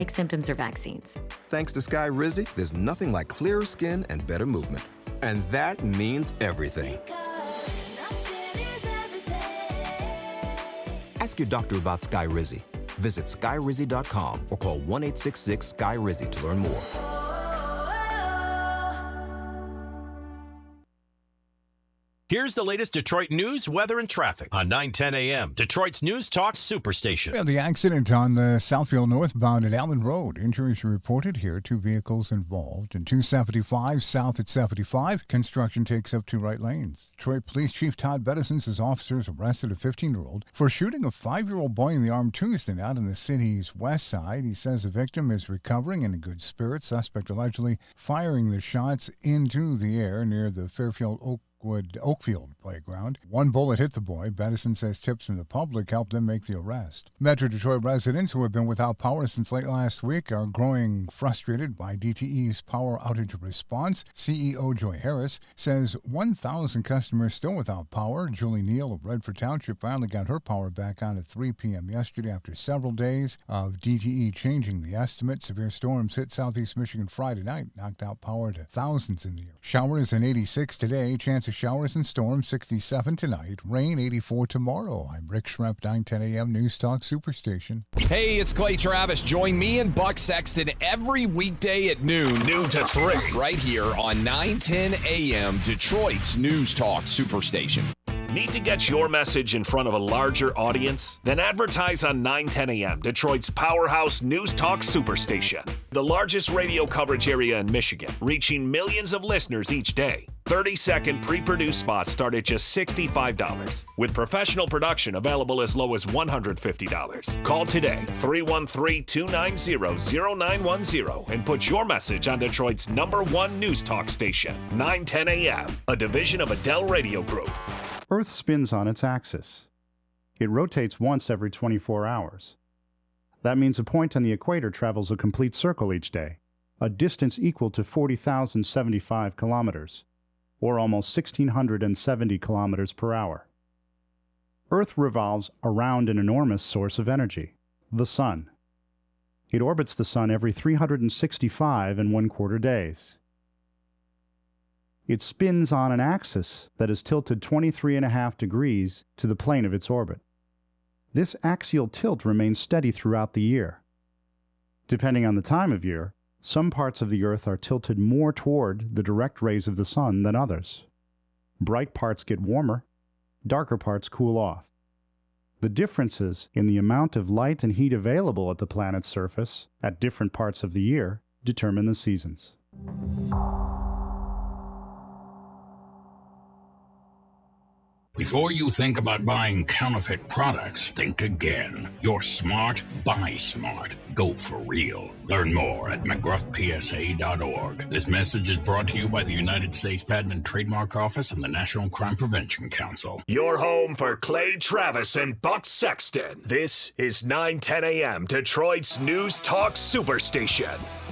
symptoms or vaccines. Thanks to Skyrizi, there's nothing like clearer skin and better movement. And that means everything. Ask your doctor about Skyrizi. Visit Skyrizi.com or call 1-866-SKY-RIZZI to learn more. Here's the latest Detroit news, weather, and traffic on 9:10 a.m. Detroit's News Talk Superstation. Well, the accident on the Southfield northbound at Allen Road. Injuries reported here. 2 vehicles involved. And 275 south at 75. Construction takes up 2 right lanes. Detroit Police Chief Todd Bettison says officers arrested a 15-year-old for shooting a 5-year-old boy in the arm Tuesday night on the city's west side. He says the victim is recovering and in good spirits. Suspect allegedly firing the shots into the air near the Fairfield Oakfield playground. 1 bullet hit the boy. Bettison says tips from the public helped them make the arrest. Metro Detroit residents who have been without power since late last week are growing frustrated by DTE's power outage response. CEO Joy Harris says 1,000 customers still without power. Julie Neal of Redford Township finally got her power back on at 3 p.m. yesterday after several days of DTE changing the estimate. Severe storms hit southeast Michigan Friday night, knocked out power to thousands in the air. Showers in 86 today. Chance of showers and storms 67 tonight. Rain 84 tomorrow. I'm Rick Schremp, 910 a.m. News Talk Superstation. Hey, it's Clay Travis. Join me and Buck Sexton every weekday at noon to 3, right here on 910 a.m. Detroit's News Talk Superstation. Need to get your message in front of a larger audience? Then advertise on 910 a.m., Detroit's powerhouse News Talk Superstation. The largest radio coverage area in Michigan, reaching millions of listeners each day. 30-second pre-produced spots start at just $65, with professional production available as low as $150. Call today, 313-290-0910, and put your message on Detroit's #1 News Talk station, 910 a.m., a division of Adele Radio Group. Earth spins on its axis. It rotates once every 24 hours. That means a point on the equator travels a complete circle each day, a distance equal to 40,075 kilometers, or almost 1,670 kilometers per hour. Earth revolves around an enormous source of energy, the Sun. It orbits the Sun every 365 1/4 days. It spins on an axis that is tilted 23.5 degrees to the plane of its orbit. This axial tilt remains steady throughout the year. Depending on the time of year, some parts of the Earth are tilted more toward the direct rays of the Sun than others. Bright parts get warmer, darker parts cool off. The differences in the amount of light and heat available at the planet's surface at different parts of the year determine the seasons. Before you think about buying counterfeit products, think again. You're smart, buy smart. Go for real. Learn more at mcgruffpsa.org. This message is brought to you by the United States Patent and Trademark Office and the National Crime Prevention Council. Your home for Clay Travis and Buck Sexton. This is 910 a.m. Detroit's News Talk Superstation.